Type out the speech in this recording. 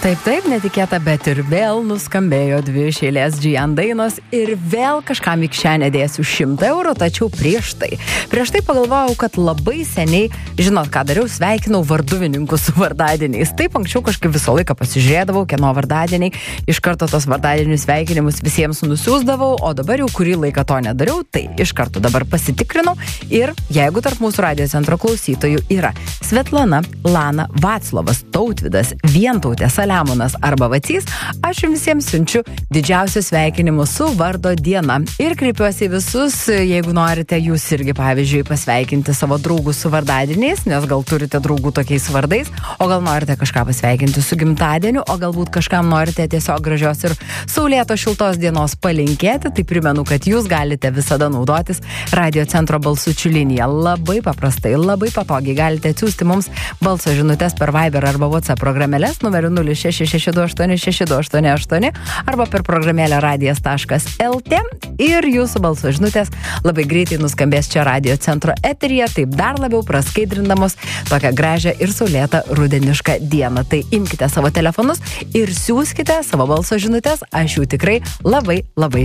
Taip, netikėta, bet ir vėl nuskambėjo 2 iš eilės GN dainos ir vėl kažkam į kišenę dėsiu 100 eurų, tačiau prieš tai pagalvojau, kad labai seniai, žinot, ką dariau, sveikinau varduvininkus su vardadieniais. Taip, anksčiau kažkaip visą laiką pasižiūrėdavau, kieno vardadieniai, iš karto tos vardadienių sveikinimus visiems nusiųsdavau, o dabar jau kurį laiką to nedariau, tai iš karto dabar pasitikrinau ir jeigu tarp mūsų radijo centro klausytojų yra Svetlana, Lana, Vaclovas, Tautvydas, Vientautė, Saliamonas arba Vacys, aš jums visiems siunčiu didžiausius sveikinimus su vardo diena. Ir kreipiuosi visus, jeigu norite jūs irgi, pavyzdžiui, pasveikinti savo draugus su vardadieniais, nes gal turite draugų tokiais vardais, o gal norite kažką pasveikinti su gimtadieniu, o galbūt kažkam norite tiesiog gražios ir saulėto šiltos dienos palinkėti, tai primenu, kad jūs galite visada naudotis Radio centro balsučių liniją. Labai paprastai, labai patogiai galite atsiųsti mums balso žinutės per Viber arba WhatsApp programėlės numeriu 0662862288 arba per programėlę radijas.lt ir jūsų balso žinutės labai greitai nuskambės čia Radio centro eteryje, taip dar labiau praskaidrindamos tokią gražią ir saulėtą rudenišką dieną. Tai imkite savo telefonus ir siųskite savo balso žinutės, aš jų tikrai labai